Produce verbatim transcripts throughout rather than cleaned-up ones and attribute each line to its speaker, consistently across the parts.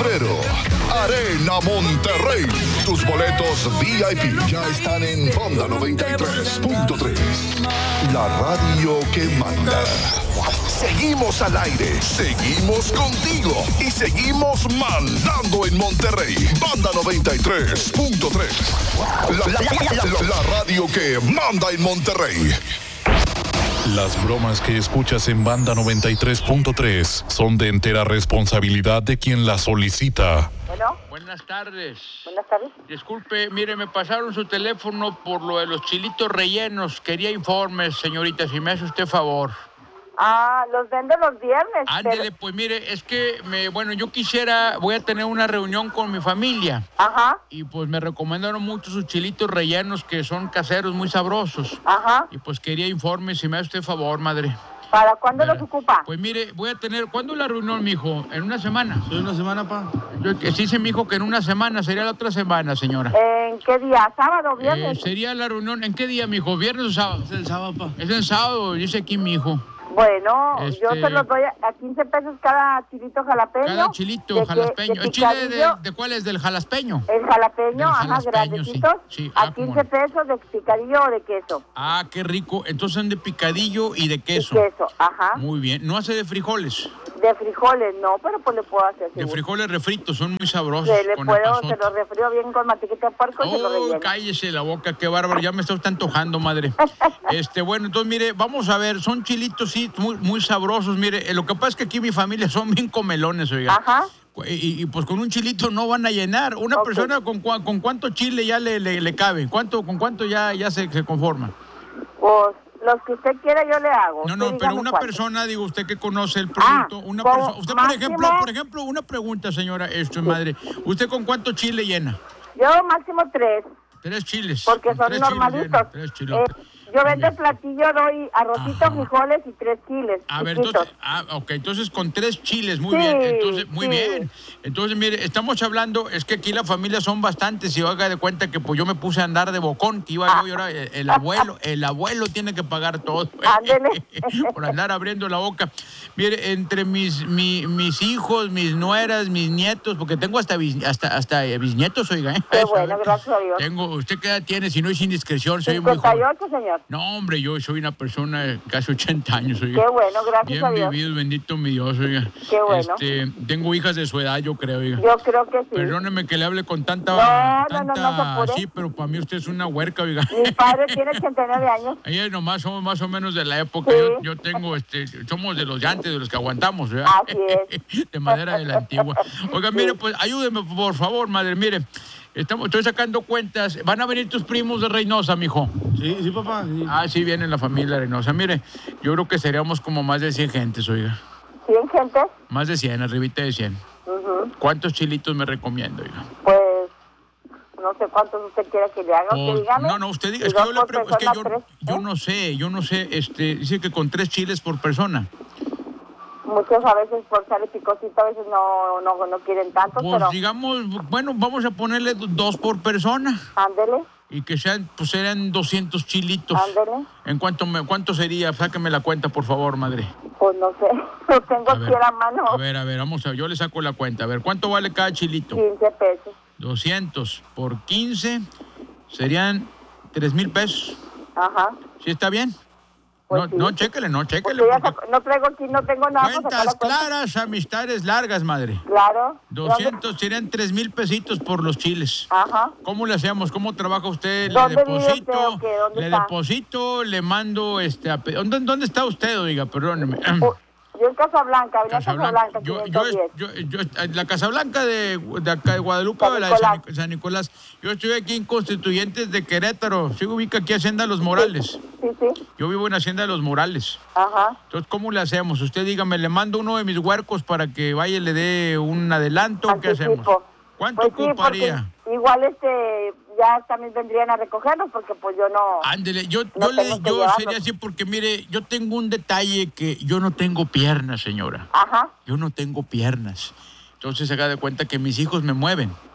Speaker 1: febrero. Arena Monterrey. Tus boletos V I P ya están en Banda noventa y tres punto tres. La radio que manda. Seguimos al aire, seguimos contigo y seguimos mandando en Monterrey. Banda noventa y tres punto tres. La, la, la, la, la radio que manda en Monterrey.
Speaker 2: Las bromas que escuchas en Banda noventa y tres punto tres son de entera responsabilidad de quien las solicita.
Speaker 3: Bueno.
Speaker 4: Buenas tardes.
Speaker 3: Buenas tardes.
Speaker 4: Disculpe, mire, me pasaron su teléfono por lo de los chilitos rellenos. Quería informes, señorita, si me hace usted favor.
Speaker 3: Ah, los vendo los viernes.
Speaker 4: Ándele,
Speaker 3: pero...
Speaker 4: pues mire, es que, me, bueno, yo quisiera, voy a tener una reunión con mi familia.
Speaker 3: Ajá.
Speaker 4: Y pues me recomendaron mucho sus chilitos rellenos que son caseros, muy sabrosos.
Speaker 3: Ajá.
Speaker 4: Y pues quería informes, si me hace usted favor, madre.
Speaker 3: ¿Para cuándo
Speaker 4: Mira,
Speaker 3: los ocupa?
Speaker 4: Pues mire, voy a tener, ¿cuándo es la reunión, mijo? ¿En una semana?
Speaker 5: ¿Sí, una semana, pa?
Speaker 4: Yo, que sí se me dijo que en una semana, sería la otra semana, señora.
Speaker 3: ¿En qué día? ¿Sábado, viernes?
Speaker 4: Eh, sería la reunión, ¿en qué día, mijo? ¿Viernes o sábado?
Speaker 5: Es el sábado, pa.
Speaker 4: Es el sábado, dice aquí mi hijo.
Speaker 3: Bueno,
Speaker 4: Este-
Speaker 3: yo se los doy a quince pesos cada chilito jalapeño.
Speaker 4: Cada chilito
Speaker 3: De que-
Speaker 4: jalaspeño.
Speaker 3: de
Speaker 4: ¿El chile de,
Speaker 3: picadillo,
Speaker 4: de cuál es? ¿Del jalaspeño?
Speaker 3: El jalapeño,
Speaker 4: Del
Speaker 3: ajá,
Speaker 4: jalaspeño,
Speaker 3: grandecitos.
Speaker 4: sí. Sí,
Speaker 3: A
Speaker 4: ah, cómo
Speaker 3: quince
Speaker 4: no.
Speaker 3: pesos de picadillo o de queso.
Speaker 4: Ah, qué rico. Entonces son de picadillo y de queso.
Speaker 3: De queso, ajá.
Speaker 4: Muy bien. ¿No hace de frijoles?
Speaker 3: De frijoles, no, pero pues le puedo hacer.
Speaker 4: De
Speaker 3: sí.
Speaker 4: frijoles refritos, son muy sabrosos.
Speaker 3: Se le
Speaker 4: con
Speaker 3: puedo,
Speaker 4: epazote.
Speaker 3: se los refrío bien con mantequita de puerco y se los
Speaker 4: Oh,
Speaker 3: relleno.
Speaker 4: cállese la boca, qué bárbaro, ya me está usted antojando, madre. Este, bueno, entonces, mire, vamos a ver, son chilitos, sí, muy, muy sabrosos, mire, eh, lo que pasa es que aquí mi familia son bien comelones, oiga.
Speaker 3: Ajá.
Speaker 4: Y, y, pues con un chilito no van a llenar. Una
Speaker 3: Ok.
Speaker 4: persona con, cua- con cuánto chile ya le, le, le cabe, ¿Cuánto, con cuánto ya, ya se, se conforma.
Speaker 3: Pues los que usted quiera yo le hago.
Speaker 4: No,
Speaker 3: Usted
Speaker 4: no, pero
Speaker 3: dígame
Speaker 4: una
Speaker 3: cuánto.
Speaker 4: persona, digo, usted que conoce el producto,
Speaker 3: Ah,
Speaker 4: una
Speaker 3: como
Speaker 4: persona, usted por
Speaker 3: máximo-
Speaker 4: ejemplo, por ejemplo, una pregunta, señora, esto madre, ¿usted con cuánto chile llena?
Speaker 3: Yo máximo tres,
Speaker 4: Tres chiles.
Speaker 3: porque
Speaker 4: con
Speaker 3: son
Speaker 4: tres chiles
Speaker 3: normalitos.
Speaker 4: llena, tres chilotes.
Speaker 3: Eh, yo
Speaker 4: Muy
Speaker 3: vendo el
Speaker 4: bien.
Speaker 3: platillo, doy arrocito,
Speaker 4: Ajá.
Speaker 3: frijoles y tres chiles.
Speaker 4: A ver,
Speaker 3: chiquitos.
Speaker 4: entonces, ah, ok, entonces con tres chiles, muy
Speaker 3: Sí,
Speaker 4: bien, entonces, muy
Speaker 3: sí.
Speaker 4: bien. Entonces, mire, estamos hablando, es que aquí la familia son bastantes y haga de cuenta que pues yo me puse a andar de bocón, que iba yo y ahora el, el abuelo, el abuelo tiene que pagar todo.
Speaker 3: Ándele.
Speaker 4: Por andar abriendo la boca. Mire, entre mis, mi- mis hijos, mis nueras, mis nietos, porque tengo hasta, bis- hasta, hasta eh, bisnietos, oiga, ¿eh?
Speaker 3: Qué
Speaker 4: Eso,
Speaker 3: bueno,
Speaker 4: ¿eh?
Speaker 3: gracias a Dios.
Speaker 4: Tengo, ¿usted qué edad tiene? Si no es indiscreción, soy muy
Speaker 3: cincuenta y
Speaker 4: joven.
Speaker 3: ocho, señor.
Speaker 4: No, hombre, yo soy una persona de casi ochenta años, oiga.
Speaker 3: Qué bueno, gracias
Speaker 4: Bien
Speaker 3: a Dios.
Speaker 4: vivido, bendito mi Dios, oiga.
Speaker 3: Qué bueno.
Speaker 4: Este, tengo hijas de su edad, yo creo, oiga.
Speaker 3: Yo creo que sí.
Speaker 4: Perdóneme que le hable con tanta...
Speaker 3: No, no, no,
Speaker 4: tanta
Speaker 3: no se apure.
Speaker 4: sí, pero para mí usted es una huerca, oiga.
Speaker 3: Mi padre tiene ochenta y nueve años.
Speaker 4: Ahí nomás somos más o menos de la época.
Speaker 3: Sí.
Speaker 4: Yo, yo tengo, este, somos de los de antes, de los que aguantamos, ¿verdad?
Speaker 3: Así es.
Speaker 4: De madera de la antigua. Oiga, mire, pues ayúdeme, por favor, madre, mire. Estamos, estoy sacando cuentas. Van a venir tus primos de Reynosa, mijo.
Speaker 5: Sí, sí, papá. Sí.
Speaker 4: Ah, sí, viene la familia Reynosa. Mire, yo creo que seríamos como más de cien gentes, oiga.
Speaker 3: ¿Cien gente?
Speaker 4: Más de cien, arribita de cien.
Speaker 3: Ujú.
Speaker 4: ¿Cuántos chilitos me recomienda, oiga?
Speaker 3: Pues no sé cuántos usted quiera que le haga. Usted
Speaker 4: Pues,
Speaker 3: dígame.
Speaker 4: no, no, usted diga,
Speaker 3: Y
Speaker 4: es que
Speaker 3: dos
Speaker 4: yo le
Speaker 3: por
Speaker 4: pregunto, es que
Speaker 3: persona,
Speaker 4: yo,
Speaker 3: tres,
Speaker 4: yo
Speaker 3: ¿eh?
Speaker 4: no sé, yo no sé, este, dice que con tres chiles por persona.
Speaker 3: Muchos a veces por sal y picosito, a veces no, no, no quieren tantos,
Speaker 4: Pues
Speaker 3: pero
Speaker 4: digamos, bueno, vamos a ponerle do- dos por persona
Speaker 3: ándele,
Speaker 4: y que sean, pues sean doscientos chilitos.
Speaker 3: ándele.
Speaker 4: ¿En cuánto, me, cuánto sería? Sáqueme la cuenta, por favor, madre.
Speaker 3: Pues no sé, lo tengo
Speaker 4: A
Speaker 3: aquí
Speaker 4: ver,
Speaker 3: a la mano.
Speaker 4: A ver, a ver, vamos a ver, yo le saco la cuenta. A ver, ¿cuánto vale cada chilito?
Speaker 3: quince pesos.
Speaker 4: doscientos por quince serían tres mil pesos.
Speaker 3: Ajá.
Speaker 4: ¿Sí está bien?
Speaker 3: Pues
Speaker 4: no,
Speaker 3: sí.
Speaker 4: no, chéquele, no,
Speaker 3: Pues
Speaker 4: chéquele.
Speaker 3: yo ya
Speaker 4: porque
Speaker 3: saco- no traigo aquí, no tengo nada para sacar
Speaker 4: cuentas
Speaker 3: la cuenta.
Speaker 4: claras, amistades largas, madre.
Speaker 3: Claro.
Speaker 4: doscientos serían tres mil pesitos por los chiles.
Speaker 3: Ajá.
Speaker 4: ¿Cómo le hacemos? ¿Cómo trabaja usted? ¿Le
Speaker 3: ¿Dónde vive
Speaker 4: deposito?
Speaker 3: usted o qué? ¿Dónde
Speaker 4: ¿Le
Speaker 3: está?
Speaker 4: deposito? ¿Le mando este... a pe- ¿Dónde, ¿Dónde está usted, oiga? Perdóneme.
Speaker 3: Oh, yo en Casablanca, avenida
Speaker 4: Casablanca.
Speaker 3: Casablanca,
Speaker 4: Yo, yo,
Speaker 3: quinientos diez.
Speaker 4: yo, yo- la Casablanca de, de acá de Guadalupe,
Speaker 3: San
Speaker 4: o la de San,
Speaker 3: Nicolás.
Speaker 4: Nic- San Nicolás. Yo estoy aquí en Constituyentes de Querétaro. Sí, ubica aquí Hacienda Los Morales.
Speaker 3: Sí, sí.
Speaker 4: Yo vivo en Hacienda de Los Morales.
Speaker 3: Ajá.
Speaker 4: Entonces, ¿cómo le hacemos? Usted dígame, ¿le mando uno de mis huercos para que vaya y le dé un adelanto o qué hacemos?
Speaker 3: Anticipo.
Speaker 4: ¿Cuánto
Speaker 3: Pues sí,
Speaker 4: ocuparía?
Speaker 3: porque igual este ya también vendrían a recogerlos porque pues yo no.
Speaker 4: Ándele, yo,
Speaker 3: No
Speaker 4: yo, le,
Speaker 3: tengo que
Speaker 4: yo
Speaker 3: llevarlo.
Speaker 4: sería así porque, mire, yo tengo un detalle que yo no tengo piernas, señora.
Speaker 3: Ajá.
Speaker 4: Yo no tengo piernas. Entonces, se haga de cuenta que mis hijos me mueven.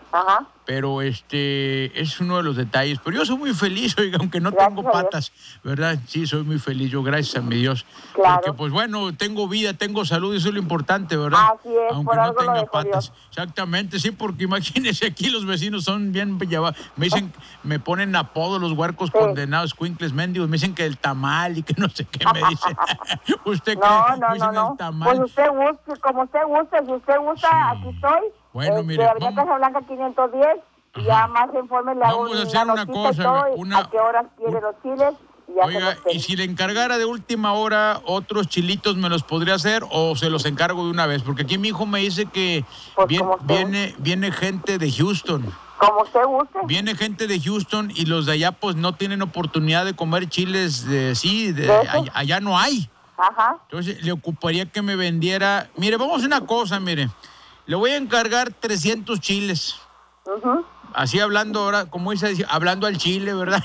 Speaker 3: Ajá.
Speaker 4: Pero este es uno de los detalles. Pero yo soy muy feliz, oiga, aunque no
Speaker 3: Gracias
Speaker 4: tengo
Speaker 3: a Dios.
Speaker 4: patas, ¿verdad? Sí, soy muy feliz, yo gracias a mi Dios.
Speaker 3: Claro.
Speaker 4: Porque pues bueno, tengo vida, tengo salud, eso es lo importante, ¿verdad?
Speaker 3: Así es,
Speaker 4: aunque
Speaker 3: por
Speaker 4: no
Speaker 3: algo lo
Speaker 4: tenga
Speaker 3: dejó
Speaker 4: patas.
Speaker 3: Dios.
Speaker 4: Exactamente, sí, porque imagínense aquí los vecinos son bien llevados. Me dicen, me ponen apodo los huercos
Speaker 3: Sí.
Speaker 4: condenados, cuincles mendigos, me dicen que el tamal y que no sé qué me dicen. ¿Usted cree?
Speaker 3: No,
Speaker 4: Me
Speaker 3: no, no,
Speaker 4: dicen
Speaker 3: no.
Speaker 4: el tamal.
Speaker 3: Pues usted guste, como usted guste, si usted gusta,
Speaker 4: Sí.
Speaker 3: aquí estoy.
Speaker 4: Bueno,
Speaker 3: este,
Speaker 4: mire,
Speaker 3: Avenida
Speaker 4: vamos-
Speaker 3: Casablanca quinientos diez. Y ya más informes le hago
Speaker 4: Vamos a
Speaker 3: una
Speaker 4: hacer una
Speaker 3: notita
Speaker 4: cosa,
Speaker 3: y todo, y
Speaker 4: una-
Speaker 3: a qué horas quiere
Speaker 4: un-
Speaker 3: los chiles. Y ya se
Speaker 4: Oiga,
Speaker 3: los tengo.
Speaker 4: y si le encargara de última hora otros chilitos, ¿me los podría hacer o se los encargo de una vez? Porque aquí mi hijo me dice que
Speaker 3: Pues
Speaker 4: vien-
Speaker 3: como usted.
Speaker 4: viene, viene gente de Houston.
Speaker 3: Como usted guste.
Speaker 4: Viene gente de Houston y los de allá pues no tienen oportunidad de comer chiles de sí, de,
Speaker 3: ¿De eso?
Speaker 4: allá, allá no hay.
Speaker 3: Ajá.
Speaker 4: Entonces le ocuparía que me vendiera. Mire, vamos a hacer una cosa, mire. Le voy a encargar trescientos chiles.
Speaker 3: Ujú.
Speaker 4: Así hablando ahora, como dice, hablando al chile, ¿verdad?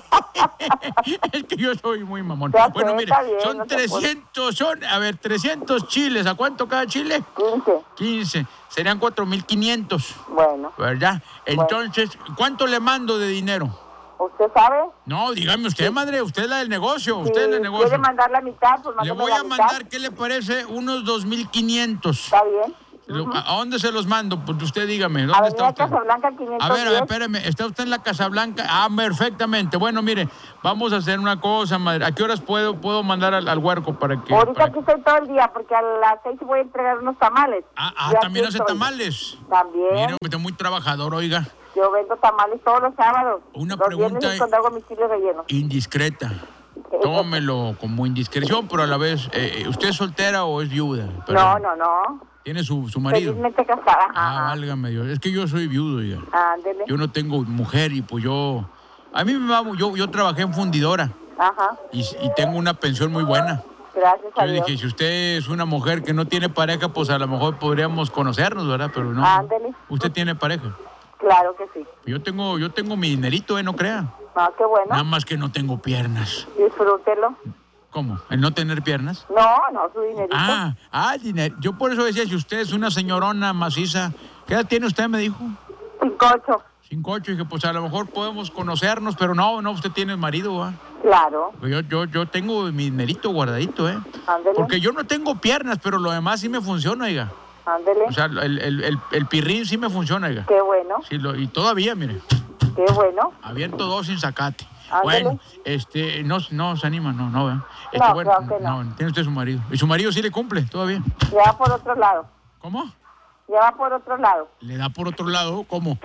Speaker 4: Es que yo soy muy mamón.
Speaker 3: Ya sé,
Speaker 4: Bueno, mire,
Speaker 3: está bien,
Speaker 4: son
Speaker 3: no se apure.
Speaker 4: trescientos, son, a ver, trescientos chiles. ¿A cuánto cada chile?
Speaker 3: quince.
Speaker 4: quince. Serían cuatro mil quinientos,
Speaker 3: Bueno,
Speaker 4: ¿verdad? Entonces, ¿cuánto le mando de dinero?
Speaker 3: ¿usted sabe?
Speaker 4: No, dígame usted, madre, usted es la del negocio,
Speaker 3: Si
Speaker 4: usted es la del negocio.
Speaker 3: quiere mandar la mitad, pues
Speaker 4: Le
Speaker 3: mándeme
Speaker 4: voy
Speaker 3: la
Speaker 4: a
Speaker 3: mitad.
Speaker 4: mandar, ¿qué le parece? Unos dos mil quinientos.
Speaker 3: ¿Está bien?
Speaker 4: Lo- ¿A a dónde se los mando? Pues usted dígame, ¿dónde está
Speaker 3: Avenida
Speaker 4: usted?
Speaker 3: Casablanca quinientos diez.
Speaker 4: A ver, a ver, espérame, ¿está usted en la Casa Blanca? Ah, perfectamente. Bueno, mire, vamos a hacer una cosa, madre. ¿A qué horas puedo, puedo mandar al, al huerco para que...?
Speaker 3: Ahorita
Speaker 4: para
Speaker 3: aquí estoy todo el día porque a las seis voy a entregar unos tamales.
Speaker 4: Ah, ah,
Speaker 3: Y aquí
Speaker 4: también hace
Speaker 3: estoy.
Speaker 4: tamales.
Speaker 3: También.
Speaker 4: Mire, usted es muy trabajador, oiga.
Speaker 3: Yo vendo tamales todos los sábados.
Speaker 4: Una
Speaker 3: los
Speaker 4: pregunta-
Speaker 3: viernes es cuando hago mis chiles rellenos.
Speaker 4: Indiscreta. Tómelo como indiscreción, pero a la vez, eh, ¿usted es soltera o es viuda? Pero
Speaker 3: No, no, no.
Speaker 4: ¿Tiene su, su marido?
Speaker 3: Felizmente casada.
Speaker 4: Ah,
Speaker 3: Ajá.
Speaker 4: válgame Dios. Es que yo soy viudo, oiga.
Speaker 3: Ándele.
Speaker 4: Yo no tengo mujer y pues yo... A mí me va... Yo, yo trabajé en fundidora
Speaker 3: Ajá.
Speaker 4: y, y tengo una pensión muy buena.
Speaker 3: Gracias a
Speaker 4: Yo
Speaker 3: Dios.
Speaker 4: dije, si usted es una mujer que no tiene pareja, pues a lo mejor podríamos conocernos, ¿verdad? Pero no.
Speaker 3: Ándele.
Speaker 4: Usted tiene pareja.
Speaker 3: Claro que sí.
Speaker 4: Yo tengo, yo tengo mi dinerito, ¿eh? No crea.
Speaker 3: Ah, qué bueno.
Speaker 4: Nada más que no tengo piernas.
Speaker 3: Disfrútelo.
Speaker 4: ¿Cómo? ¿El no tener piernas?
Speaker 3: No, no, su dinerito.
Speaker 4: Ah, ah, dinero. Yo por eso decía, si usted es una señorona maciza, ¿qué edad tiene usted? Me dijo.
Speaker 3: Cinco ocho.
Speaker 4: Cinco ocho. Y dije, pues a lo mejor podemos conocernos, pero no, no, usted tiene marido, ¿va?
Speaker 3: Claro.
Speaker 4: Yo, yo, yo tengo mi dinerito guardadito, ¿eh?
Speaker 3: Ándele.
Speaker 4: Porque yo no tengo piernas, pero lo demás sí me funciona, oiga.
Speaker 3: Ándele.
Speaker 4: O sea, el, el, el, el pirrín sí me funciona, oiga.
Speaker 3: Qué bueno.
Speaker 4: Sí, lo, y todavía, mire,
Speaker 3: Qué bueno.
Speaker 4: abierto dos sin zacate.
Speaker 3: Ándele.
Speaker 4: Bueno, este, no, no se anima, no, no, ¿verdad? Este,
Speaker 3: No,
Speaker 4: bueno,
Speaker 3: claro que no.
Speaker 4: tiene usted su marido. Y su marido sí le cumple todavía.
Speaker 3: Ya va por otro lado.
Speaker 4: ¿Cómo?
Speaker 3: Ya va por otro lado.
Speaker 4: Le da por otro lado, ¿cómo?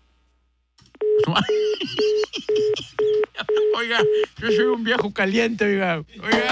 Speaker 4: Su- Oiga, yo soy un viejo caliente, oiga. Oiga.